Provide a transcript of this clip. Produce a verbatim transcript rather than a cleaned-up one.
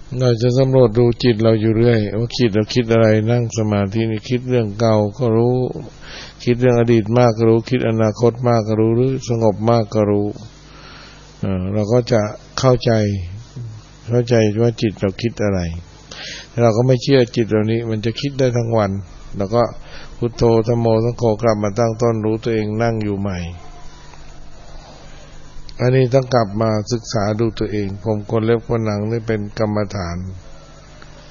เราจะสำรวจดูจิตเราอยู่เรื่อยว่าคิดเราคิดอะไรนั่งสมาธินี่คิดเรื่องเก่าก็รู้คิดเรื่องอดีตมากก็รู้คิดอนาคตมากก็รู้หรือสงบมากก็รู้เราก็จะเข้าใจเข้าใจว่าจิตเราคิดอะไรเราก็ไม่เชื่อจิตเรานี้มันจะคิดได้ทั้งวันแล้วก็พุทโธธัมโมสังโฆกลับมาตั้งต้นรู้ตัวเองนั่งอยู่ใหม่อันนี้ต้องกลับมาศึกษาดูตัวเองผมคนเล็บคนหนังนี่เป็นกรรมฐาน